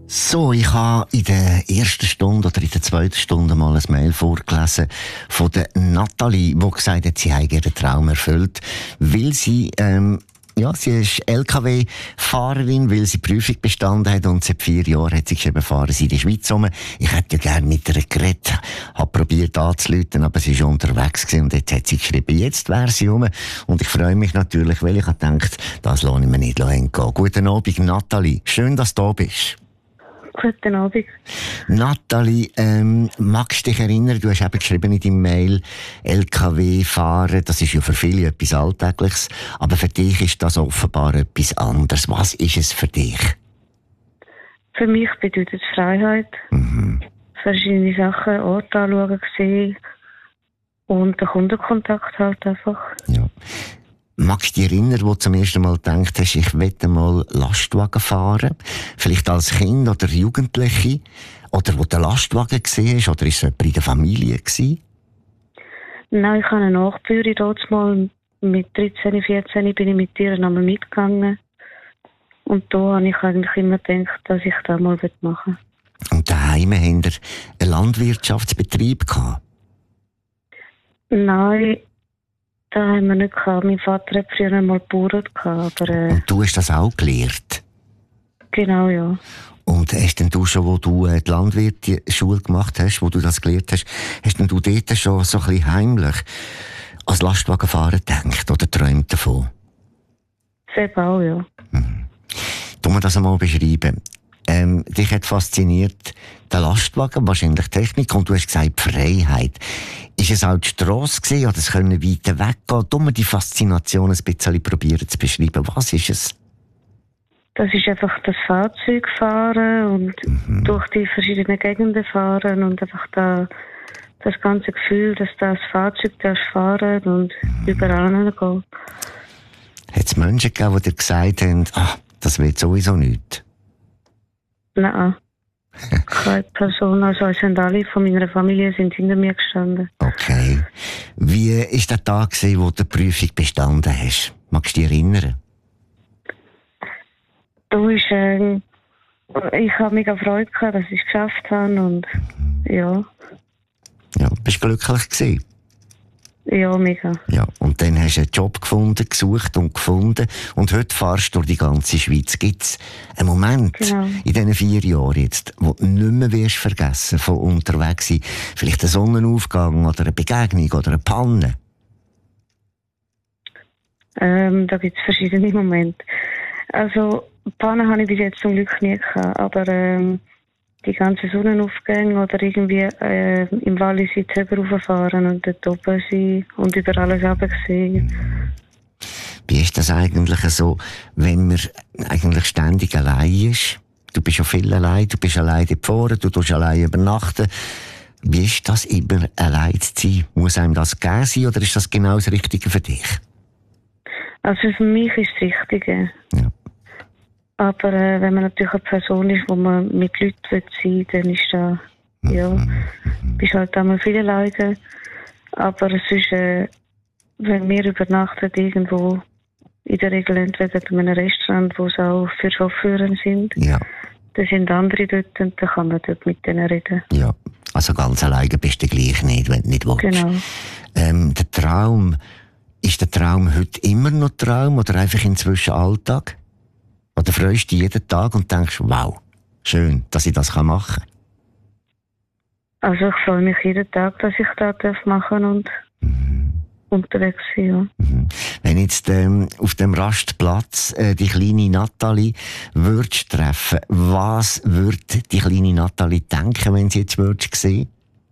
So, ich habe in der ersten Stunde oder in der zweiten Stunde mal ein Mail vorgelesen von der Nathalie, die gesagt hat, sie habe ihren Traum erfüllt, weil sie, sie ist LKW-Fahrerin, weil sie die Prüfung bestanden hat und seit 4 Jahren hat sie geschrieben, fahren sie in die Schweiz rum. Ich hätte ja gerne mit ihr geredet, habe probiert anzurufen, aber sie war schon unterwegs gewesen und jetzt hat sie geschrieben, jetzt wäre sie rum. Und ich freue mich natürlich, weil ich habe gedacht, das lasse ich mir nicht entgehen. Guten Abend, Nathalie. Schön, dass du da bist. Guten Abend. Nathalie, magst du dich erinnern, du hast eben geschrieben in deinem Mail, LKW fahren, das ist ja für viele etwas Alltägliches, aber für dich ist das offenbar etwas anderes. Was ist es für dich? Für mich bedeutet es Freiheit. Verschiedene Sachen, Orte anschauen, sehen und den Kundenkontakt halt einfach. Ja. Magst du dich erinnern, wo du zum ersten Mal gedacht hast, ich möchte mal Lastwagen fahren? Vielleicht als Kind oder Jugendliche? Oder wo du den Lastwagen gesehen hast? Oder ist es jemand in der Familie gewesen? Nein, ich habe eine Nachbürin dort mal. Mit 13, 14 bin ich mit ihr einmal mitgegangen. Und da habe ich eigentlich immer gedacht, dass ich das mal machen will. Und daheim haben wir einen Landwirtschaftsbetrieb gehabt? Nein. Da haben wir nicht gehabt. Mein Vater hat früher einmal gebaut, aber... Und du hast das auch gelernt? Genau, ja. Und hast denn du schon, wo du die Landwirtschule gemacht hast, wo du das gelernt hast, hast denn du dort schon so ein bisschen heimlich als Lastwagenfahrer gedacht oder träumt davon? Selber auch, ja. Du mir das einmal beschreiben. Dich hat fasziniert der Lastwagen, wahrscheinlich die Technik, und du hast gesagt Freiheit. Ist es auch die Strasse gewesen, oder es können weiter weggehen? Du mir die Faszination ein bisschen probieren zu beschreiben. Was ist es? Das ist einfach das Fahrzeug fahren und durch die verschiedenen Gegenden fahren und einfach das ganze Gefühl, dass das Fahrzeug fahren und überall hingehen. Hat es Menschen gegeben, die dir gesagt haben, das wird sowieso nichts? Nein. Keine Person, also es sind alle von meiner Familie sind hinter mir gestanden. Okay. Wie war der Tag, wo du die Prüfung bestanden hast? Magst du dich erinnern? Ich habe mega Freude gehabt, dass ich es geschafft habe und ja. Ja, bist du glücklich gewesen? Ja, mega. Ja, und dann hast du einen Job gesucht und gefunden. Und heute fahrst du durch die ganze Schweiz. Gibt es einen Moment in diesen 4 Jahren jetzt, wo du nicht mehr wirst vergessen von unterwegs sein? Vielleicht ein Sonnenaufgang oder eine Begegnung oder eine Panne? Da gibt es verschiedene Momente. Also, Pannen habe ich bis jetzt zum Glück nie gehabt, aber die ganzen Sonnenaufgänge oder irgendwie im Wallis in die Höhe rauffahren und dort oben sein und über alles runtersehen. Wie ist das eigentlich so, wenn man eigentlich ständig allein ist? Du bist ja viel allein, du bist allein dort vorne, du tust allein übernachten. Wie ist das, immer allein zu sein? Muss einem das gegeben sein oder ist das genau das Richtige für dich? Also für mich ist das Richtige. Ja. Aber wenn man natürlich eine Person ist, wo man mit Leuten sein will, dann ist das, bist halt einmal viel alleine. Aber es ist, wenn wir übernachten irgendwo, in der Regel entweder in einem Restaurant, wo es auch für Chauffeure sind, da sind andere dort und dann kann man dort mit denen reden. Ja, also ganz alleine bist du gleich nicht, wenn du nicht willst. Genau. Der Traum, ist der Traum heute immer noch Traum oder einfach inzwischen Alltag? Oder freust du dich jeden Tag und denkst, wow, schön, dass ich das machen kann? Also ich freue mich jeden Tag, dass ich das machen darf und unterwegs sein. Ja. Wenn jetzt auf dem Rastplatz die kleine Nathalie würdest treffen, was würde die kleine Nathalie denken, wenn sie jetzt würdest sehen?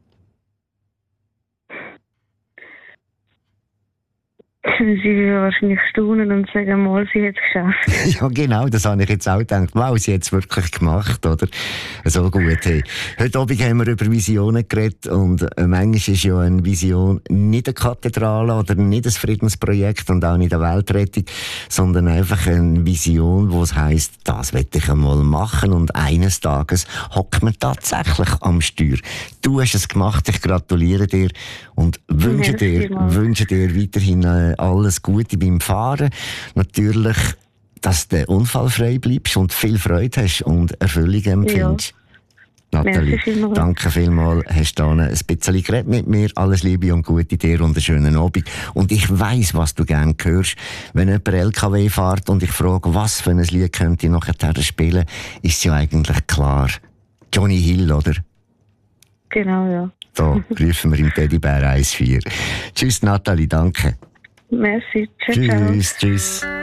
Sie würde wahrscheinlich staunen und sagen, mal, sie hat es geschafft. Ja, genau, das habe ich jetzt auch gedacht. Wow, sie hat es wirklich gemacht, oder? So gut. Hey. Heute Abend haben wir über Visionen geredet und manchmal ist ja eine Vision nicht eine Kathedrale oder nicht ein Friedensprojekt und auch nicht eine Weltrettung, sondern einfach eine Vision, wo es heisst, das will ich einmal machen und eines Tages hockt man tatsächlich am Steuer. Du hast es gemacht, ich gratuliere dir und wünsche dir weiterhin alles Gute beim Fahren. Natürlich dass du unfallfrei bleibst und viel Freude hast und Erfüllung empfindest. Ja. Nathalie, danke vielmals. Hast du ein bisschen geredet mit mir. Alles Liebe und Gute dir und einen schönen Abend. Und ich weiss, was du gerne hörst. Wenn jemand LKW fährt und ich frage, was für ein Lied könnte ich nachher spielen, ist es ja eigentlich klar. Johnny Hill, oder? Genau, ja. Da rufen wir im Teddybär 1-4. Tschüss Nathalie, danke. Merci, ciao, tschüss, ciao. Tschüss.